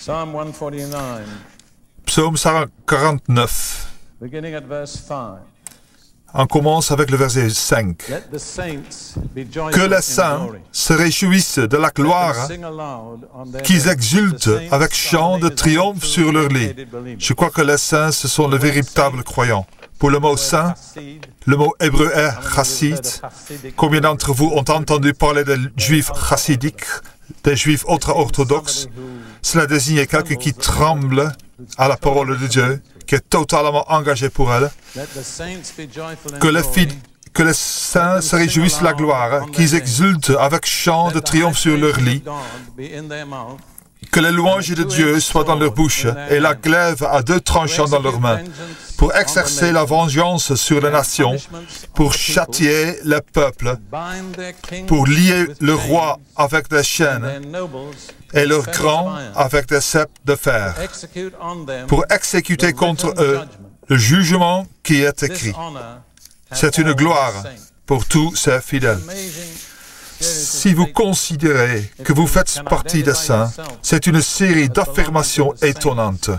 Psalm 149, Psaume 49. beginning at verse 5. On commence avec le verset 5. Let the saints be joyful Que les in saints glory. se réjouissent de la Let them gloire, sing aloud on their qu'ils beds. exultent The saints avec are chant de leaders triomphe unto sur leur lit. dedicated believers. Je crois que les saints, ce sont les véritables croyants. Pour le mot saint, Chassid, le mot hébreu est how many of you have chassid. heard of Hasidic? Combien d'entre vous ont entendu parler des juifs chassidiques, des juifs ultra-orthodoxes? Cela désigne quelqu'un qui tremble à la parole de Dieu, qui est totalement engagé pour elle. Let the saints be joyful in Que glory. les saints se réjouissent de la gloire, qu'ils exultent avec chant de Let the triomphe high sur leur praises lit, of God be in their mouth. que les louanges de Dieu soient dans leur bouche et la glaive à deux tranchants dans leurs mains, pour exercer la vengeance sur les nations, pour châtier le peuple, pour lier le roi avec des chaînes et leurs grands avec des ceps de fer, pour exécuter contre eux le jugement qui est écrit. C'est une gloire pour tous ces fidèles. Si vous considérez que vous faites partie des saints, c'est une série d'affirmations étonnantes.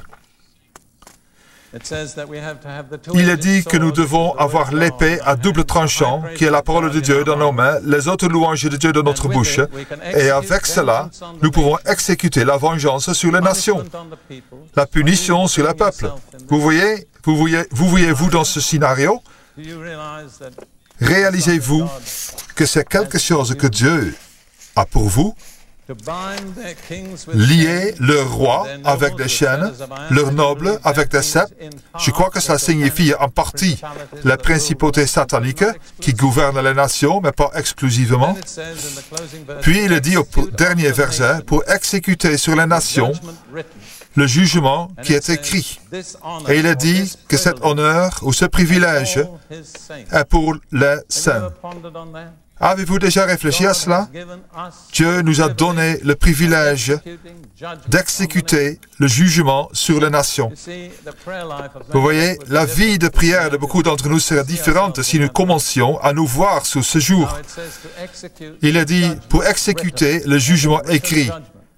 Il est dit que nous devons avoir l'épée à double tranchant, qui est la parole de Dieu dans nos mains, les autres louanges de Dieu dans notre bouche, et avec cela, nous pouvons exécuter la vengeance sur les nations, la punition sur le peuple. Vous voyez-vous dans ce scénario? Réalisez-vous que c'est quelque chose que Dieu a pour vous? Lier leur roi avec des chaînes, leurs nobles avec des ceps. Je crois que ça signifie en partie la principauté satanique qui gouverne les nations, mais pas exclusivement. Puis il est dit au dernier verset, pour exécuter sur les nations le jugement qui est écrit. Et il est dit que cet honneur ou ce privilège est pour les saints. Avez-vous déjà réfléchi à cela? Dieu nous a donné le privilège d'exécuter le jugement sur les nations. Vous voyez, la vie de prière de beaucoup d'entre nous serait différente si nous commencions à nous voir sous ce jour. Il est dit, pour exécuter le jugement écrit.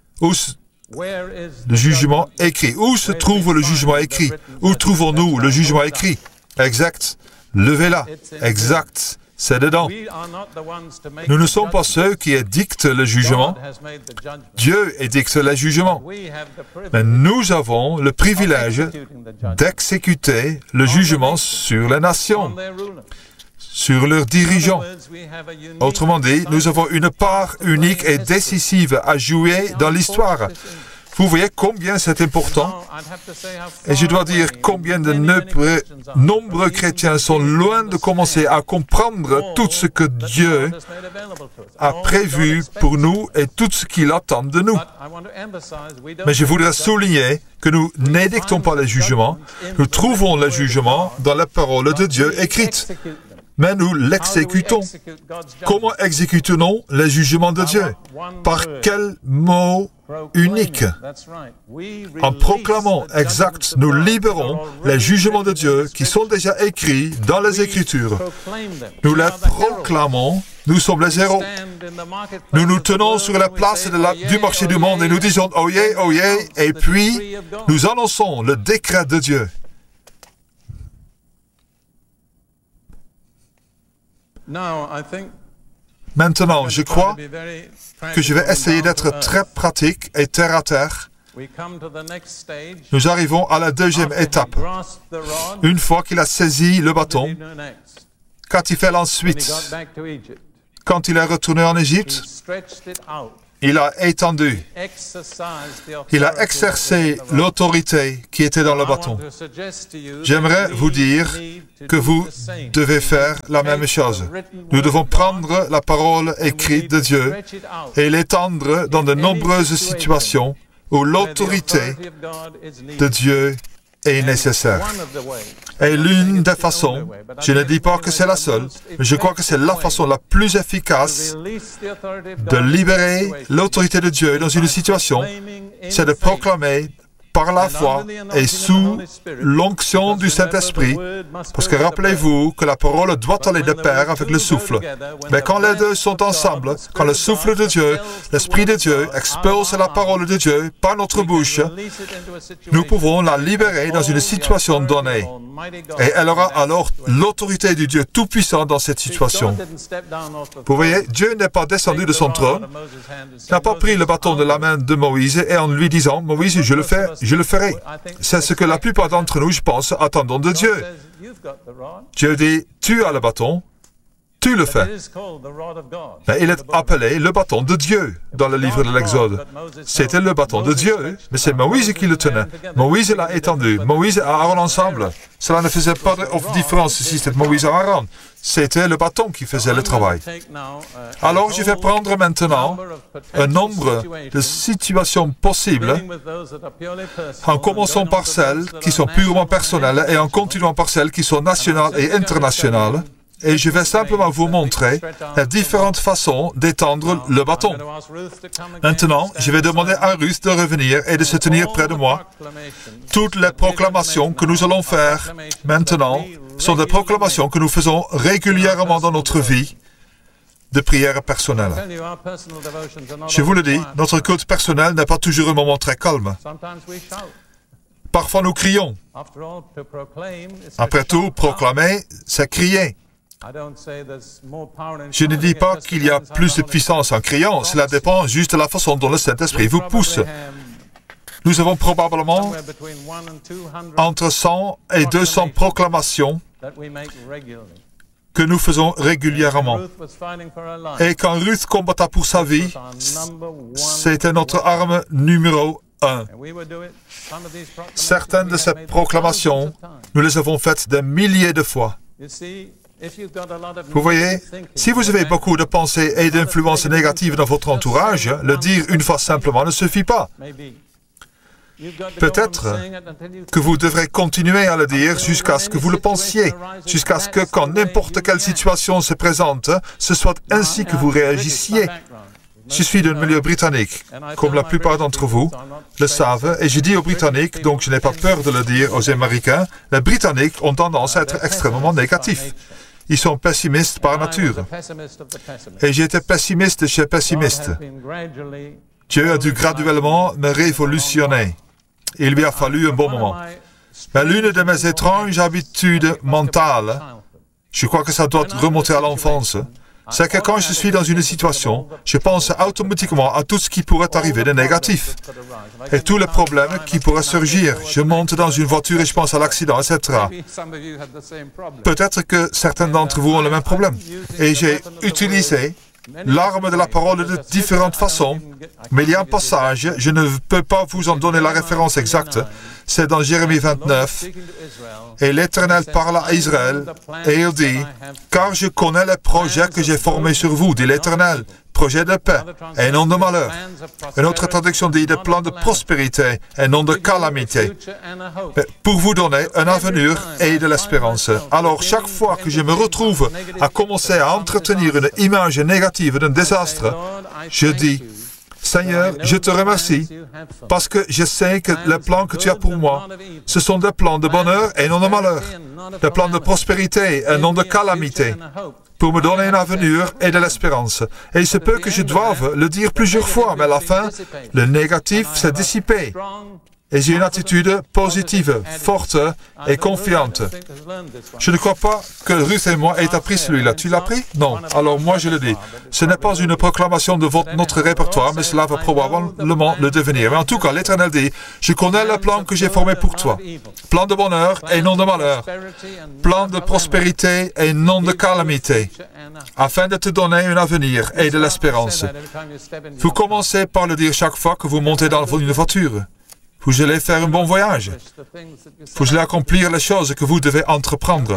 Le jugement écrit. Où se trouve le jugement écrit? Où trouvons-nous le jugement écrit? Exact. Levez-la. Exact. C'est dedans. Nous ne sommes pas ceux qui édictent le jugement. Dieu édicte le jugement. Mais nous avons le privilège d'exécuter le jugement sur les nations, sur leurs dirigeants. Autrement dit, nous avons une part unique et décisive à jouer dans l'histoire. Vous voyez combien c'est important? Et je dois dire combien de nombreux chrétiens sont loin de commencer à comprendre tout ce que Dieu a prévu pour nous et tout ce qu'il attend de nous. Mais je voudrais souligner que nous n'édictons pas les jugements, nous trouvons les jugements dans la parole de Dieu écrite. Mais nous l'exécutons. Comment exécutons-nous les jugements de Dieu? Par quel mot unique? En proclamant, exact, nous libérons les jugements de Dieu qui sont déjà écrits dans les Écritures. Nous les proclamons, nous sommes les héros. Nous nous tenons sur la place du marché du monde et nous disons « Oh yeah », et puis nous annonçons le décret de Dieu. Maintenant, je crois que je vais essayer d'être très pratique et terre à terre. Nous arrivons à la deuxième étape. Une fois qu'il a saisi le bâton, qu'a-t-il fait ensuite? Quand il est retourné en Égypte, il a étendu. Il a exercé l'autorité qui était dans le bâton. J'aimerais vous dire que vous devez faire la même chose. Nous devons prendre la parole écrite de Dieu et l'étendre dans de nombreuses situations où l'autorité de Dieu est nécessaire. Et l'une des façons, je ne dis pas que c'est la seule, mais je crois que c'est la façon la plus efficace de libérer l'autorité de Dieu dans une situation, c'est de proclamer par la foi et sous l'onction du Saint-Esprit, parce que rappelez-vous que la parole doit aller de pair avec le souffle. Mais quand les deux sont ensemble, quand le souffle de Dieu, l'Esprit de Dieu expulse la parole de Dieu par notre bouche, nous pouvons la libérer dans une situation donnée. Et elle aura alors l'autorité du Dieu Tout-Puissant dans cette situation. Vous voyez, Dieu n'est pas descendu de son trône, n'a pas pris le bâton de la main de Moïse et en lui disant « Moïse, je le ferai ». C'est ce que la plupart d'entre nous, je pense, attendons de Dieu. Dieu dit « Tu as le bâton, tu le fais ». Mais il est appelé le bâton de Dieu dans le livre de l'Exode. C'était le bâton de Dieu, mais c'est Moïse qui le tenait. Moïse l'a étendu. Moïse et Aaron ensemble. Cela ne faisait pas de différence si c'était Moïse et Aaron. C'était le bâton qui faisait le travail. Alors je vais prendre maintenant un nombre de situations possibles, en commençant par celles qui sont purement personnelles et en continuant par celles qui sont nationales et internationales. Et je vais simplement vous montrer les différentes façons d'étendre le bâton. Maintenant, je vais demander à Ruth de revenir et de se tenir près de moi. Toutes les proclamations que nous allons faire maintenant sont des proclamations que nous faisons régulièrement dans notre vie de prière personnelle. Je vous le dis, notre culte personnel n'est pas toujours un moment très calme. Parfois nous crions. Après tout, proclamer, c'est crier. Je ne dis pas qu'il y a plus de puissance en criant, cela dépend juste de la façon dont le Saint-Esprit vous pousse. Nous avons probablement entre 100 et 200 proclamations que nous faisons régulièrement. Et quand Ruth combatta pour sa vie, c'était notre arme numéro 1. Certaines de ces proclamations, nous les avons faites des milliers de fois. Vous voyez, si vous avez beaucoup de pensées et d'influences négatives dans votre entourage, le dire une fois simplement ne suffit pas. Peut-être que vous devrez continuer à le dire jusqu'à ce que vous le pensiez, jusqu'à ce que quand n'importe quelle situation se présente, ce soit ainsi que vous réagissiez. Je suis d'un milieu britannique, comme la plupart d'entre vous le savent, et je dis aux Britanniques, donc je n'ai pas peur de le dire aux Américains, les Britanniques ont tendance à être extrêmement négatifs. Ils sont pessimistes par nature. Et j'ai été pessimiste chez pessimiste. Dieu a dû graduellement me révolutionner. Il lui a fallu un bon moment. Mais l'une de mes étranges habitudes mentales, je crois que ça doit remonter à l'enfance, c'est que quand je suis dans une situation, je pense automatiquement à tout ce qui pourrait arriver de négatif. Et tous les problèmes qui pourraient surgir. Je monte dans une voiture et je pense à l'accident, etc. Peut-être que certains d'entre vous ont le même problème. Et j'ai utilisé l'arme de la parole de différentes façons, mais il y a un passage, je ne peux pas vous en donner la référence exacte, c'est dans Jérémie 29, et l'Éternel parle à Israël, et il dit, « Car je connais les projets que j'ai formés sur vous, dit l'Éternel, projet de paix et non de malheur. » Une autre traduction dit des plans de prospérité et non de calamité, pour vous donner un avenir et de l'espérance. Alors, chaque fois que je me retrouve à commencer à entretenir une image négative d'un désastre, je dis, Seigneur, je te remercie parce que je sais que les plans que tu as pour moi, ce sont des plans de bonheur et non de malheur, des plans de prospérité et non de calamité, pour me donner un avenir et de l'espérance. Et il se peut que je doive le dire plusieurs fois, mais à la fin, le négatif s'est dissipé. Et j'ai une attitude positive, forte et confiante. Je ne crois pas que Ruth et moi aient appris celui-là. Tu l'as appris? Non. Alors moi je le dis. Ce n'est pas une proclamation de notre répertoire, mais cela va probablement le devenir. Mais en tout cas, l'Éternel dit, je connais le plan que j'ai formé pour toi. Plan de bonheur et non de malheur. Plan de prospérité et non de calamité. Afin de te donner un avenir et de l'espérance. Vous commencez par le dire chaque fois que vous montez dans une voiture. Vous allez faire un bon voyage. Vous allez accomplir les choses que vous devez entreprendre.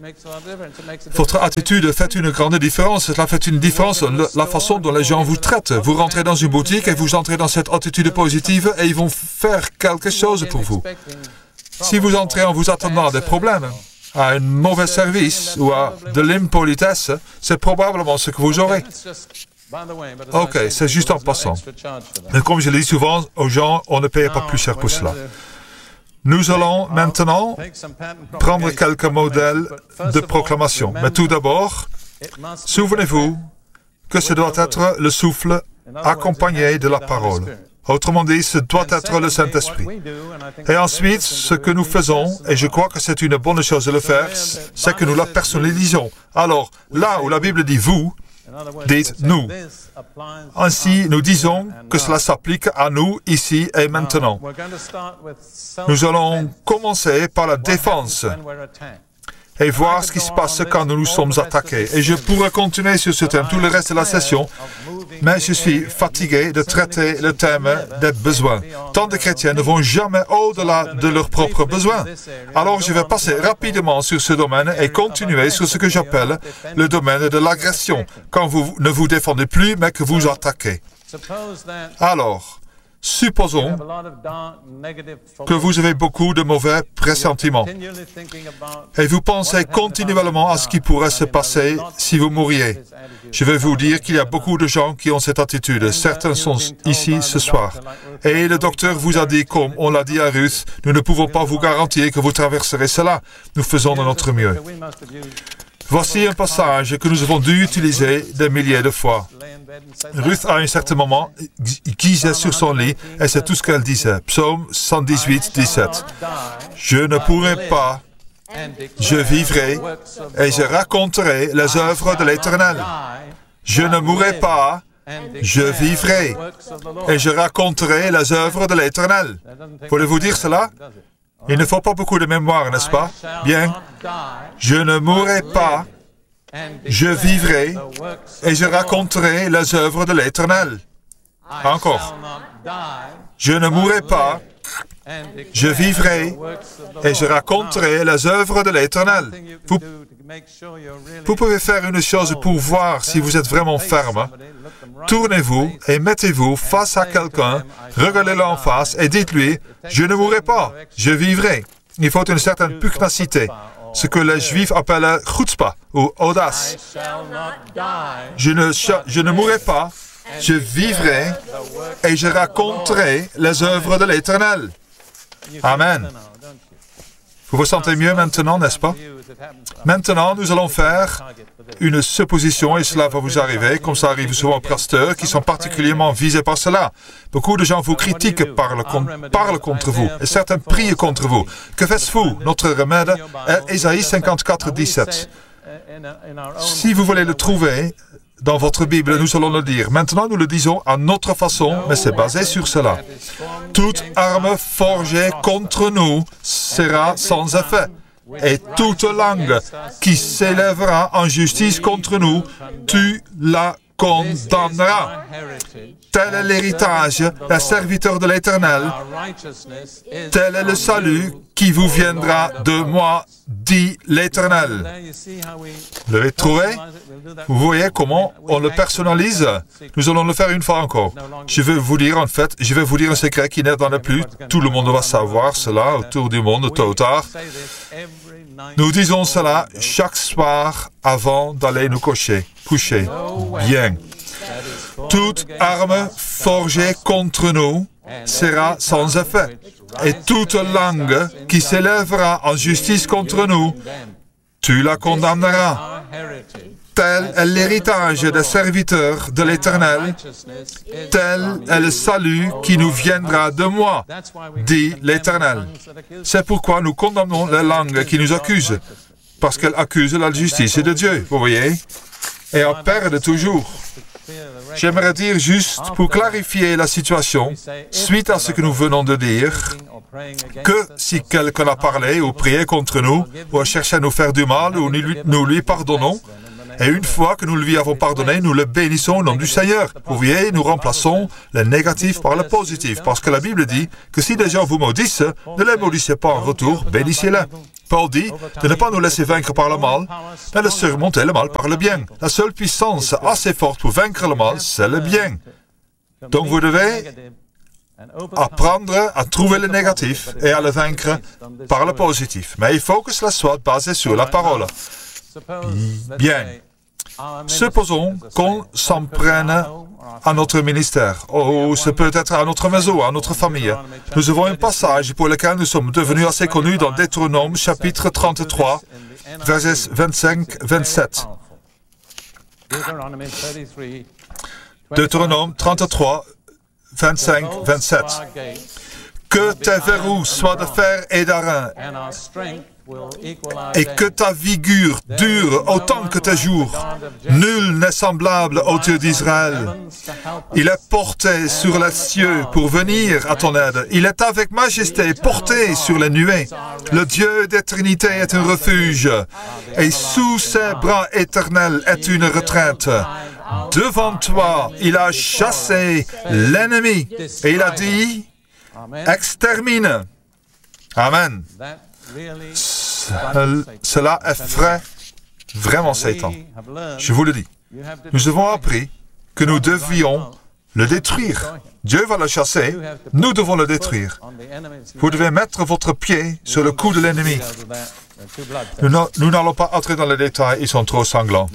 Votre attitude fait une grande différence. Cela fait une différence dans la façon dont les gens vous traitent. Vous rentrez dans une boutique et vous entrez dans cette attitude positive et ils vont faire quelque chose pour vous. Si vous entrez en vous attendant à des problèmes, à un mauvais service ou à de l'impolitesse, c'est probablement ce que vous aurez. Ok, c'est juste en passant. Mais comme je le dis souvent aux gens, on ne paye pas plus cher pour cela. Nous allons maintenant prendre quelques modèles de proclamation. Mais tout d'abord, souvenez-vous que ce doit être le souffle accompagné de la parole. Autrement dit, ce doit être le Saint-Esprit. Et ensuite, ce que nous faisons, et je crois que c'est une bonne chose de le faire, c'est que nous la personnalisons. Alors, là où la Bible dit « vous », dites « nous ». Ainsi, nous disons que cela s'applique à nous, ici et maintenant. Nous allons commencer par la défense et voir ce qui se passe quand nous nous sommes attaqués. Et je pourrais continuer sur ce thème tout le reste de la session, mais je suis fatigué de traiter le thème des besoins. Tant de chrétiens ne vont jamais au-delà de leurs propres besoins. Alors je vais passer rapidement sur ce domaine et continuer sur ce que j'appelle le domaine de l'agression, quand vous ne vous défendez plus, mais que vous attaquez. Alors, supposons que vous avez beaucoup de mauvais pressentiments et vous pensez continuellement à ce qui pourrait se passer si vous mouriez. Je vais vous dire qu'il y a beaucoup de gens qui ont cette attitude. Certains sont ici ce soir. Et le docteur vous a dit, comme on l'a dit à Ruth, nous ne pouvons pas vous garantir que vous traverserez cela. Nous faisons de notre mieux. Voici un passage que nous avons dû utiliser des milliers de fois. Ruth, à un certain moment, gisait sur son lit, et c'est tout ce qu'elle disait. Psaume 118, 17. Je ne pourrai pas, je vivrai, et je raconterai les œuvres de l'Éternel. Je ne mourrai pas, je vivrai, et je raconterai les œuvres de l'Éternel. Voulez-vous dire cela? Il ne faut pas beaucoup de mémoire, n'est-ce pas? Bien. Je ne mourrai pas, je vivrai, et je raconterai les œuvres de l'Éternel. Encore. Je ne mourrai pas, je vivrai, et je raconterai les œuvres de l'Éternel. Vous pouvez faire une chose pour voir si vous êtes vraiment ferme. Tournez-vous et mettez-vous face à quelqu'un, regardez-le en face et dites-lui, je ne mourrai pas, je vivrai. Il faut une certaine pugnacité, ce que les Juifs appellent chutzpah ou audace. Je ne mourrai pas, je vivrai et je raconterai les œuvres de l'Éternel. Amen. Vous vous sentez mieux maintenant, n'est-ce pas? Maintenant, nous allons faire une supposition, et cela va vous arriver, comme ça arrive souvent aux pasteurs qui sont particulièrement visés par cela. Beaucoup de gens vous critiquent, parlent contre vous, et certains prient contre vous. Que faites-vous? Notre remède est Ésaïe 54, 17. Si vous voulez le trouver dans votre Bible, nous allons le dire. Maintenant, nous le disons à notre façon, mais c'est basé sur cela. Toute arme forgée contre nous sera sans effet. Et toute langue qui s'élèvera en justice contre nous, tu la condamneras. Tel est l'héritage des serviteurs de l'Éternel. Tel est le salut qui vous viendra de moi, dit l'Éternel. Vous l'avez trouvé? Vous voyez comment on le personnalise? Nous allons le faire une fois encore. Je vais vous dire un secret qui n'est dans plus. Tout le monde va savoir cela autour du monde, tôt ou tard. Nous disons cela chaque soir avant d'aller nous coucher. Bien. Toute arme forgée contre nous sera sans effet. Et toute langue qui s'élèvera en justice contre nous, tu la condamneras. Tel est l'héritage des serviteurs de l'Éternel. Tel est le salut qui nous viendra de moi, dit l'Éternel. C'est pourquoi nous condamnons les langues qui nous accusent, parce qu'elles accusent la justice de Dieu, vous voyez, et en perdent toujours. J'aimerais dire juste, pour clarifier la situation, suite à ce que nous venons de dire, que si quelqu'un a parlé ou prié contre nous, ou a cherché à nous faire du mal, ou nous lui pardonnons, et une fois que nous lui avons pardonné, nous le bénissons au nom du Seigneur. Vous voyez, nous remplaçons le négatif par le positif, parce que la Bible dit que si des gens vous maudissent, ne les maudissez pas en retour, bénissez-les. Paul dit de ne pas nous laisser vaincre par le mal, mais de surmonter le mal par le bien. La seule puissance assez forte pour vaincre le mal, c'est le bien. Donc vous devez apprendre à trouver le négatif et à le vaincre par le positif. Mais il faut que cela soit basé sur la parole. Bien. Supposons qu'on s'en prenne à notre ministère, ou ce peut être à notre maison, à notre famille. Nous avons un passage pour lequel nous sommes devenus assez connus dans Deutéronome, chapitre 33, versets 25-27. Deutéronome 33, 25-27. Que tes verrous soient de fer et d'airain, et que ta vigueur dure autant que tes jours. Nul n'est semblable au Dieu d'Israël. Il est porté sur les cieux pour venir à ton aide. Il est avec majesté porté sur les nuées. Le Dieu d'éternité est un refuge, et sous ses bras éternels est une retraite. Devant toi, il a chassé l'ennemi, et il a dit, extermine. Amen. Cela effraie vraiment Satan. Je vous le dis. Nous avons appris que nous devions le détruire. Dieu va le chasser, nous devons le détruire. Vous devez mettre votre pied sur le cou de l'ennemi. Nous n'allons pas entrer dans les détails, ils sont trop sanglants.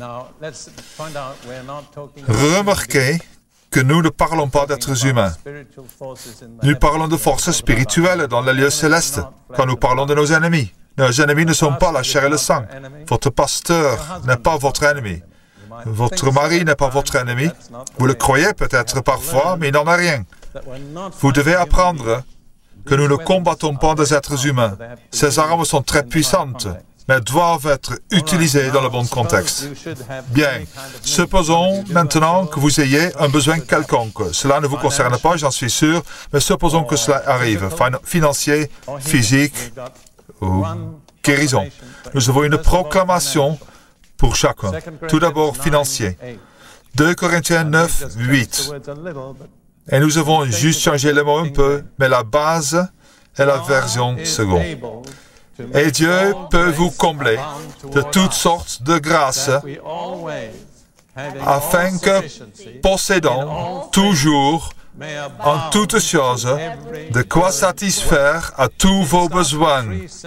Remarquez que nous ne parlons pas d'êtres humains. Nous parlons de forces spirituelles dans les lieux célestes quand nous parlons de nos ennemis. Nos ennemis ne sont pas la chair et le sang. Votre pasteur n'est pas votre ennemi. Votre mari n'est pas votre ennemi. Vous le croyez peut-être parfois, mais il n'en est rien. Vous devez apprendre que nous ne combattons pas des êtres humains. Ces armes sont très puissantes, mais doivent être utilisées dans le bon contexte. Bien, supposons maintenant que vous ayez un besoin quelconque. Cela ne vous concerne pas, j'en suis sûr, mais supposons que cela arrive, financier, physique ou guérison. Nous avons une proclamation pour chacun. Tout d'abord, financier. 2 Corinthiens 9, 8. Et nous avons juste changé les mots un peu, mais la base est la version seconde. Et Dieu peut vous combler de toutes sortes de grâces afin que, possédant toujours en toutes choses, de quoi satisfaire à tous vos besoins,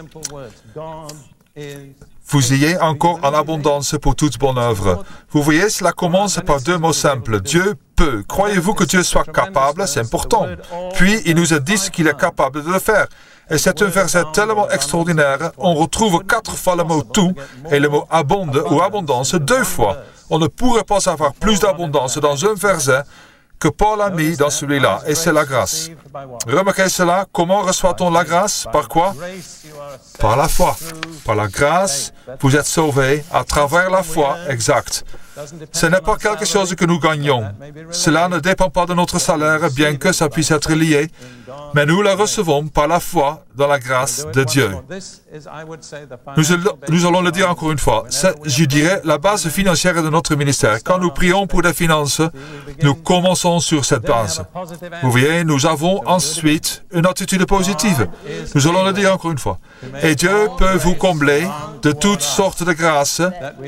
vous ayez encore en abondance pour toute bonne œuvre. Vous voyez, cela commence par deux mots simples. Dieu peut. Croyez-vous que Dieu soit capable? C'est important. Puis, il nous a dit ce qu'il est capable de le faire. Et c'est un verset tellement extraordinaire, on retrouve 4 fois le mot « tout » et le mot « abonde » ou « abondance » 2 fois. On ne pourrait pas avoir plus d'abondance dans un verset que Paul a mis dans celui-là, et c'est la grâce. Remarquez cela, comment reçoit-on la grâce? Par quoi? Par la foi. Par la grâce, vous êtes sauvés à travers la foi, exact. Ce n'est pas quelque chose que nous gagnons. Cela ne dépend pas de notre salaire, bien que ça puisse être lié, mais nous la recevons par la foi dans la grâce de Dieu. Nous allons le dire encore une fois. C'est, je dirais, la base financière de notre ministère. Quand nous prions pour des finances, nous commençons sur cette base. Vous voyez, nous avons ensuite une attitude positive. Nous allons le dire encore une fois. Et Dieu peut vous combler de toutes sortes de grâces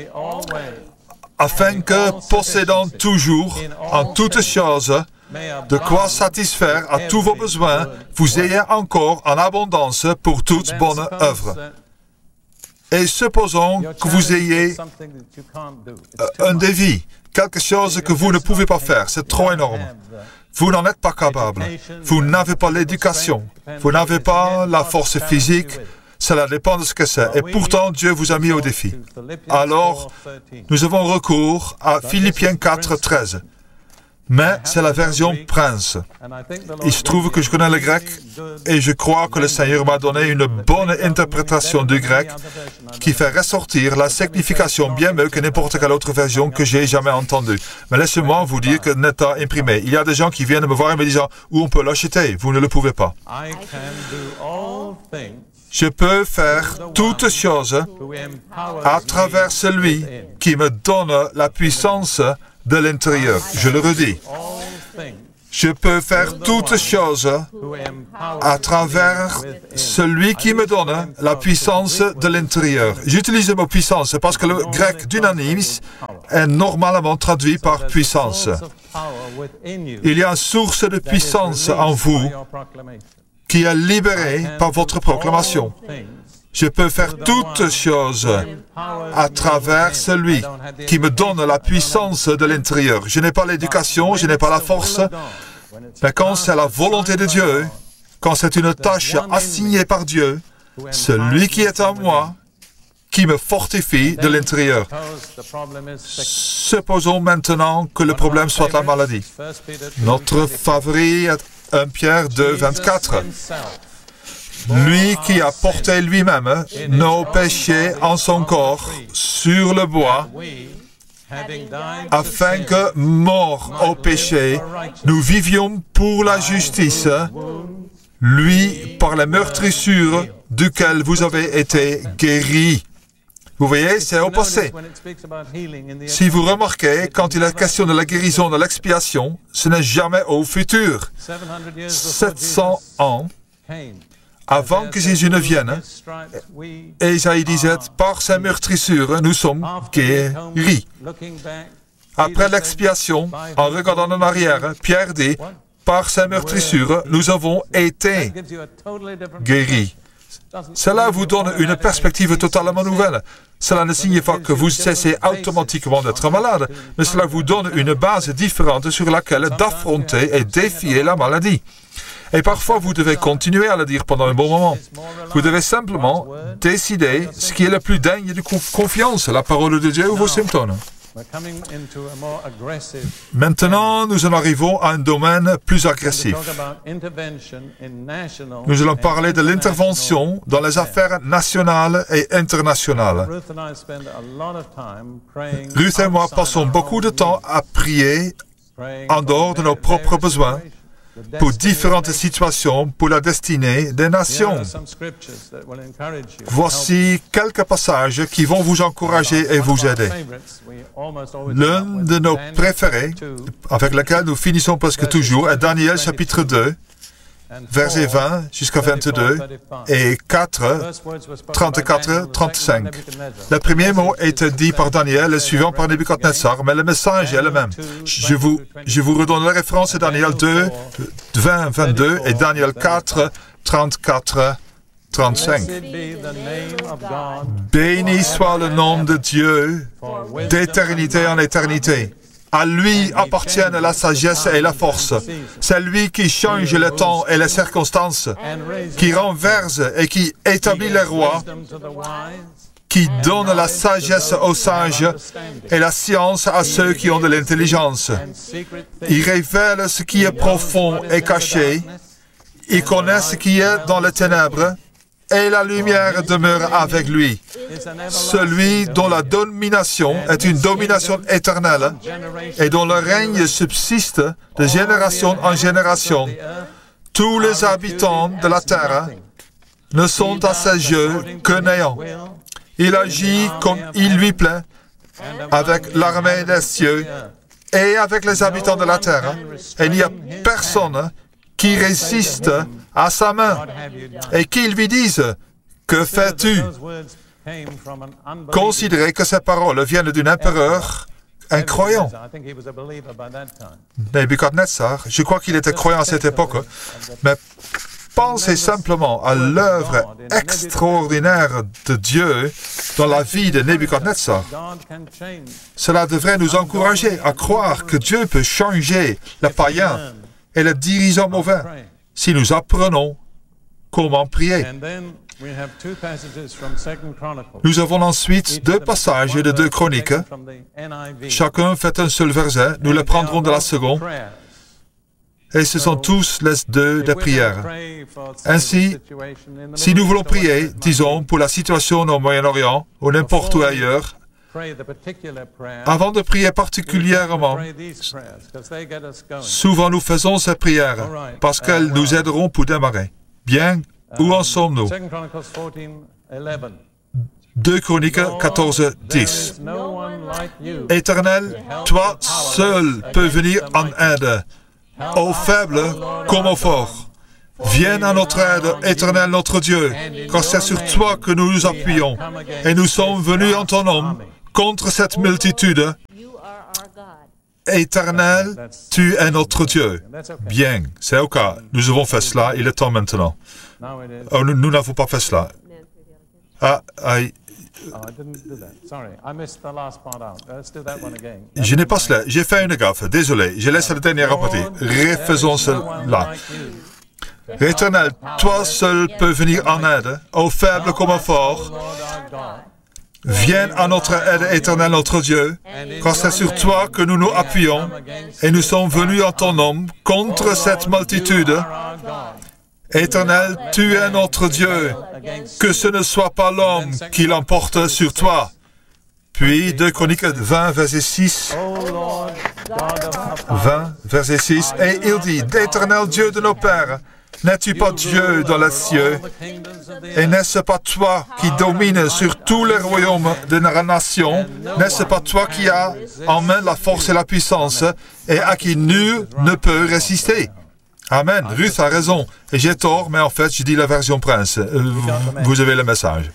afin que, possédant toujours en toutes choses, de quoi satisfaire à tous vos besoins, vous ayez encore en abondance pour toute bonne œuvre. Et supposons que vous ayez un défi, quelque chose que vous ne pouvez pas faire, c'est trop énorme. Vous n'en êtes pas capable. Vous n'avez pas l'éducation. Vous n'avez pas la force physique. Cela dépend de ce que c'est. Et pourtant, Dieu vous a mis au défi. Alors, nous avons recours à Philippiens 4, 13. Mais c'est la version Prince. Il se trouve que je connais le grec et je crois que le Seigneur m'a donné une bonne interprétation du grec qui fait ressortir la signification bien mieux que n'importe quelle autre version que j'ai jamais entendue. Mais laissez-moi vous dire que n'est pas imprimé. Il y a des gens qui viennent me voir et me disent « Où on peut l'acheter ?» Vous ne le pouvez pas. Je peux faire toutes choses à travers celui qui me donne la puissance de l'intérieur. Je le redis. Je peux faire toutes choses à travers celui qui me donne la puissance de l'intérieur. J'utilise le mot puissance parce que le grec dynamis est normalement traduit par puissance. Il y a une source de puissance en vous qui est libérée par votre proclamation. Je peux faire toutes choses à travers celui qui me donne la puissance de l'intérieur. Je n'ai pas l'éducation, je n'ai pas la force, mais quand c'est la volonté de Dieu, quand c'est une tâche assignée par Dieu, celui qui est en moi, qui me fortifie de l'intérieur. Supposons maintenant que le problème soit la maladie. Notre favori est 1 Pierre 2, 24. Lui qui a porté lui-même nos péchés en son corps sur le bois, afin que, morts au péché, nous vivions pour la justice, lui, par la meurtrissure duquel vous avez été guéris. Vous voyez, c'est au passé. Si vous remarquez, quand il est question de la guérison, de l'expiation, ce n'est jamais au futur. 700 ans avant que Jésus ne vienne, Ésaïe disait, par sa meurtrissure, nous sommes guéris. Après l'expiation, en regardant en arrière, Pierre dit, par sa meurtrissure, nous avons été guéris. Cela vous donne une perspective totalement nouvelle. Cela ne signifie pas que vous cessez automatiquement d'être malade, mais cela vous donne une base différente sur laquelle d'affronter et défier la maladie. Et parfois, vous devez continuer à le dire pendant un bon moment. Vous devez simplement décider ce qui est le plus digne de confiance, la parole de Dieu ou vos symptômes. Maintenant, nous en arrivons à un domaine plus agressif. Nous allons parler de l'intervention dans les affaires nationales et internationales. Ruth et moi passons beaucoup de temps à prier en dehors de nos propres besoins pour différentes situations, pour la destinée des nations. Voici quelques passages qui vont vous encourager et vous aider. L'un de nos préférés, avec lequel nous finissons presque toujours, est Daniel chapitre 2, versets 20 jusqu'à 22 et 4, 34, 35. Le premier mot est dit par Daniel, le suivant par Nebuchadnezzar, mais le message est le même. Je vous redonne la référence à Daniel 2, 20, 22 et Daniel 4, 34, 35. Béni soit le nom de Dieu d'éternité en éternité. À lui appartiennent la sagesse et la force. C'est lui qui change le temps et les circonstances, qui renverse et qui établit les rois, qui donne la sagesse aux sages et la science à ceux qui ont de l'intelligence. Il révèle ce qui est profond et caché. Il connaît ce qui est dans les ténèbres. Et la lumière demeure avec lui. Celui dont la domination est une domination éternelle et dont le règne subsiste de génération en génération. Tous les habitants de la terre ne sont à ses yeux que néant. Il agit comme il lui plaît avec l'armée des cieux et avec les habitants de la terre. Et il n'y a personne qui résiste à sa main et qu'il lui dise « Que fais-tu » Considérez que ces paroles viennent d'un empereur incroyant. Nebuchadnezzar, je crois qu'il était croyant à cette époque, mais pensez simplement à l'œuvre extraordinaire de Dieu dans la vie de Nebuchadnezzar. Cela devrait nous encourager à croire que Dieu peut changer le païen et le dirigeant mauvais si nous apprenons comment prier. Nous avons ensuite deux passages de 2 Chroniques. Chacun fait un seul verset. Nous le prendrons de la seconde. Et ce sont tous les deux des prières. Ainsi, si nous voulons prier, disons, pour la situation au Moyen-Orient ou n'importe où ailleurs, avant de prier particulièrement, souvent nous faisons ces prières parce qu'elles nous aideront pour démarrer. Bien, où en sommes-nous? 2 Chroniques 14, 10. Éternel, toi seul peux venir en aide, aux faibles comme aux forts. Viens à notre aide, Éternel notre Dieu, car c'est sur toi que nous nous appuyons. Et nous sommes venus en ton nom contre cette multitude. Éternel, tu es notre Dieu. Bien, c'est OK. Nous avons fait cela, il est temps maintenant. Oh, nous n'avons pas fait cela. Je n'ai pas cela. J'ai fait une gaffe. Désolé. Je laisse la dernière partie. Refaisons cela. Éternel, toi seul peux venir en aide, aux faibles comme aux forts. Viens à notre aide, Éternel, notre Dieu, car c'est sur toi que nous nous appuyons, et nous sommes venus en ton nom contre cette multitude. Éternel, tu es notre Dieu, que ce ne soit pas l'homme qui l'emporte sur toi. Puis 2 Chroniques 20, verset 6. 20, verset 6. Et il dit, d'Éternel Dieu de nos pères, n'es-tu pas Dieu dans les cieux? Et n'est-ce pas toi qui domines sur tous les royaumes de la nation? N'est-ce pas toi qui as en main la force et la puissance et à qui nul ne peut résister? Amen. Ruth a raison. Et j'ai tort, mais en fait, je dis la version Prince. Vous avez le message.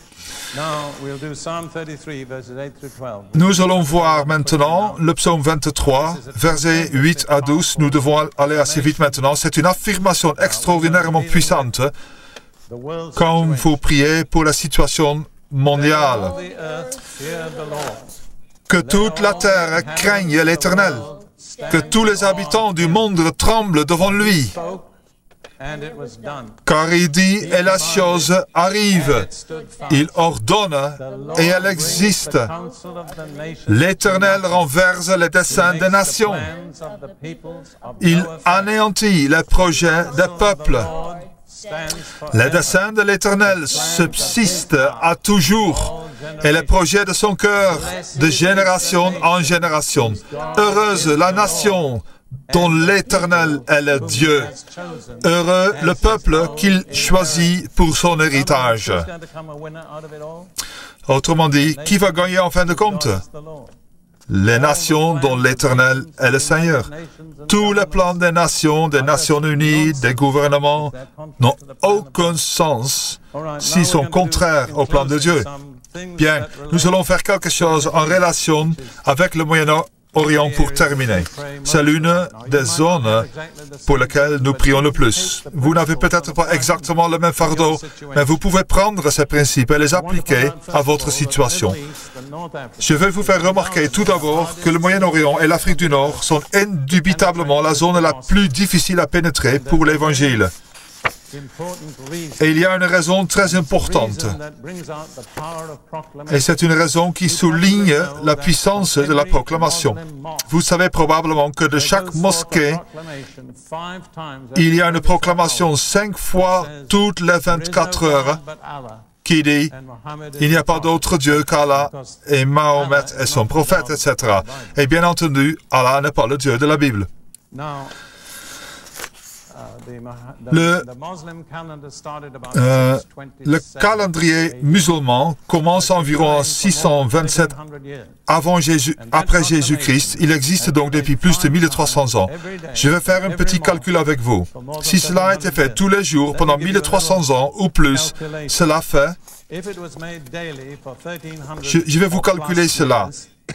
Nous allons voir maintenant le psaume 23, versets 8 à 12. Nous devons aller assez vite maintenant. C'est une affirmation extraordinairement puissante quand vous priez pour la situation mondiale. Que toute la terre craigne l'Éternel. Que tous les habitants du monde tremblent devant lui. Car il dit, et la chose arrive. Il ordonne, et elle existe. L'Éternel renverse les desseins des nations. Il anéantit les projets des peuples. Les desseins de l'Éternel subsistent à toujours, et les projets de son cœur de génération en génération. Heureuse la nation dont l'Éternel est le Dieu. Heureux le peuple qu'il choisit pour son héritage. Autrement dit, qui va gagner en fin de compte? Les nations dont l'Éternel est le Seigneur. Tous les plans des Nations Unies, des gouvernements, n'ont aucun sens s'ils sont contraires au plan de Dieu. Bien, nous allons faire quelque chose en relation avec le Moyen-Orient pour terminer. C'est l'une des zones pour lesquelles nous prions le plus. Vous n'avez peut-être pas exactement le même fardeau, mais vous pouvez prendre ces principes et les appliquer à votre situation. Je vais vous faire remarquer tout d'abord que le Moyen-Orient et l'Afrique du Nord sont indubitablement la zone la plus difficile à pénétrer pour l'Évangile. Et il y a une raison très importante. Et c'est une raison qui souligne la puissance de la proclamation. Vous savez probablement que de chaque mosquée, il y a une proclamation 5 fois toutes les 24 heures qui dit « Il n'y a pas d'autre Dieu qu'Allah et Mahomet est son prophète, etc. » Et bien entendu, Allah n'est pas le Dieu de la Bible. Le calendrier musulman commence environ en 627 après Jésus-Christ. Il existe donc depuis plus de 1300 ans. Je vais faire un petit calcul avec vous. Si cela a été fait tous les jours pendant 1300 ans ou plus, cela fait... Je vais vous calculer cela.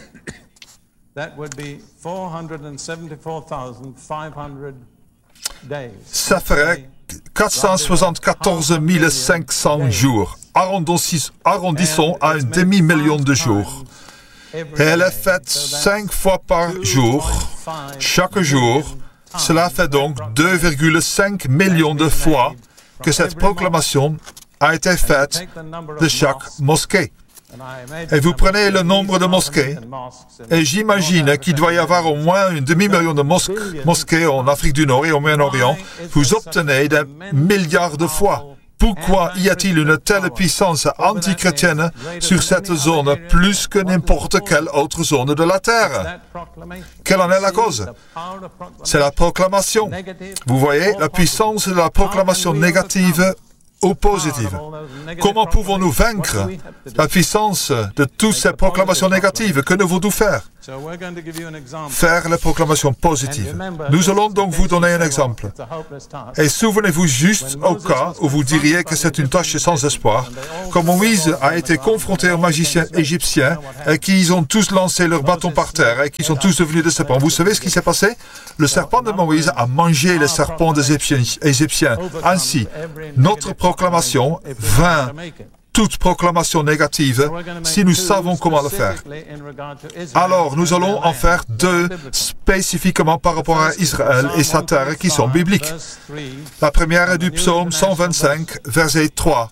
Ça ferait 474 500 jours. Arrondissons à un demi-million de jours. Et elle est faite 5 fois par jour, chaque jour. Cela fait donc 2,5 millions de fois que cette proclamation a été faite de chaque mosquée. Et vous prenez le nombre de mosquées, et j'imagine qu'il doit y avoir au moins un demi-million de mosquées en Afrique du Nord et au Moyen-Orient. Vous obtenez des milliards de fois. Pourquoi y a-t-il une telle puissance antichrétienne sur cette zone plus que n'importe quelle autre zone de la Terre? Quelle en est la cause? C'est la proclamation. Vous voyez, la puissance de la proclamation négative ou positive. Comment pouvons-nous vaincre la puissance de toutes ces proclamations négatives? Que devons-nous faire? Faire les proclamations positives. Nous allons donc vous donner un exemple. Et souvenez-vous juste au cas où vous diriez que c'est une tâche sans espoir, comme Moïse a été confronté aux magiciens égyptiens et qu'ils ont tous lancé leur bâton par terre et qu'ils sont tous devenus des serpents. Vous savez ce qui s'est passé? Le serpent de Moïse a mangé les serpents des Égyptiens. Ainsi, notre proclamation vint toute proclamation négative si nous savons comment le faire. Alors, nous allons en faire deux spécifiquement par rapport à Israël et sa terre qui sont bibliques. La première est du psaume 125, verset 3.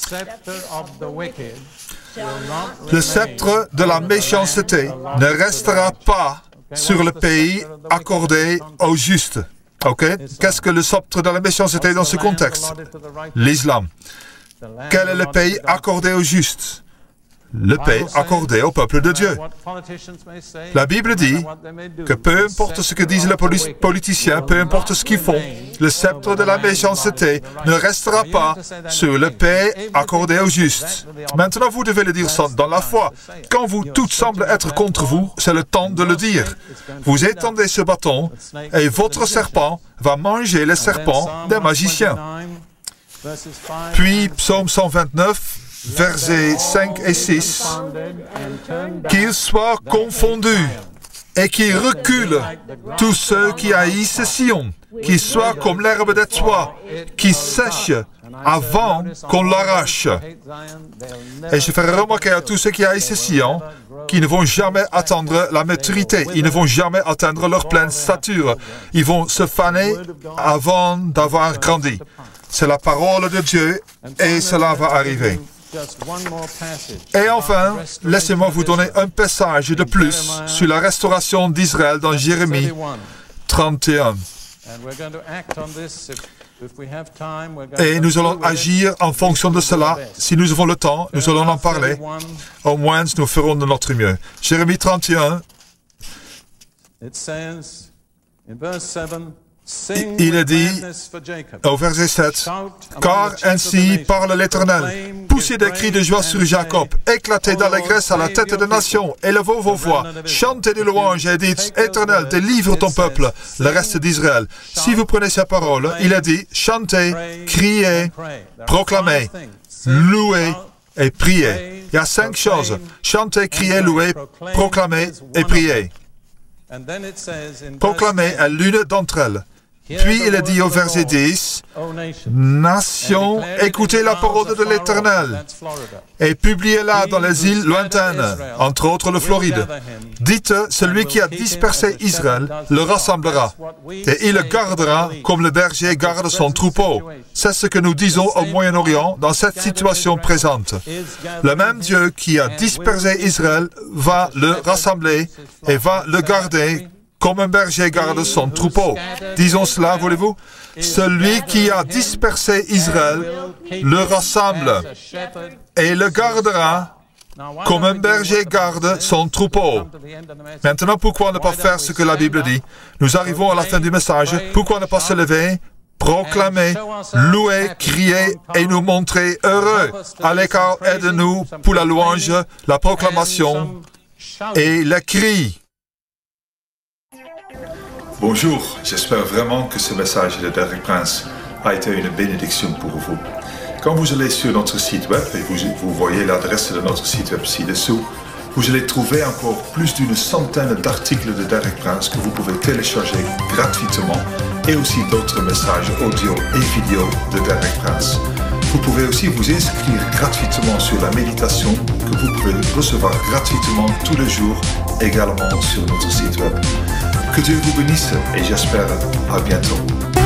Le sceptre de la méchanceté ne restera pas sur le pays accordé aux justes. Ok? Qu'est-ce que le sceptre de la méchanceté dans ce contexte? L'islam. Quel est le pays accordé aux justes? Le pays accordé au peuple de Dieu. La Bible dit que peu importe ce que disent les politiciens, peu importe ce qu'ils font, le sceptre de la méchanceté ne restera pas sur le pays accordé aux justes. Maintenant, vous devez le dire dans la foi. Quand tout semble être contre vous, c'est le temps de le dire. Vous étendez ce bâton et votre serpent va manger les serpents des magiciens. Puis, psaume 129, versets 5 et 6, qu'ils soient confondus et qu'ils reculent tous ceux qui haïssent Sion, qu'ils soient comme l'herbe des toits, qui sèche avant qu'on l'arrache. Et je ferai remarquer à tous ceux qui haïssent Sion qu'ils ne vont jamais atteindre la maturité, ils ne vont jamais atteindre leur pleine stature. Ils vont se faner avant d'avoir grandi. C'est la parole de Dieu et cela va arriver. Et enfin, laissez-moi vous donner un passage de plus sur la restauration d'Israël dans Jérémie 31. Et nous allons agir en fonction de cela. Si nous avons le temps, nous allons en parler. Au moins, nous ferons de notre mieux. Jérémie 31, il est dit au verset 7, « Car ainsi parle l'Éternel, poussez des cris de joie sur Jacob, éclatez d'allégresse à la tête des nations, élevez vos voix, chantez des louanges et dites, Éternel, délivre ton peuple, le reste d'Israël. » Si vous prenez ces paroles, il est dit, chantez, criez, proclamez, louez et priez. Il y a 5 choses, chantez, criez, louez, proclamez et priez. Proclamez est l'une d'entre elles. Puis il est dit au verset 10, « Nations, écoutez la parole de l'Éternel et publiez-la dans les îles lointaines, entre autres le Floride. Dites, celui qui a dispersé Israël le rassemblera et il le gardera comme le berger garde son troupeau. » C'est ce que nous disons au Moyen-Orient dans cette situation présente. Le même Dieu qui a dispersé Israël va le rassembler et va le garder comme un berger garde son troupeau. Disons cela, voulez-vous? Celui qui a dispersé Israël le rassemble et le gardera comme un berger garde son troupeau. Maintenant, pourquoi ne pas faire ce que la Bible dit? Nous arrivons à la fin du message. Pourquoi ne pas se lever, proclamer, louer, crier et nous montrer heureux? À l'écart, aide-nous pour la louange, la proclamation et le cri. Bonjour, j'espère vraiment que ce message de Derek Prince a été une bénédiction pour vous. Quand vous allez sur notre site web et vous voyez l'adresse de notre site web ci-dessous, vous allez trouver encore plus d'une centaine d'articles de Derek Prince que vous pouvez télécharger gratuitement et aussi d'autres messages audio et vidéo de Derek Prince. Vous pouvez aussi vous inscrire gratuitement sur la méditation que vous pouvez recevoir gratuitement tous les jours également sur notre site web. Que Dieu vous bénisse et j'espère à bientôt.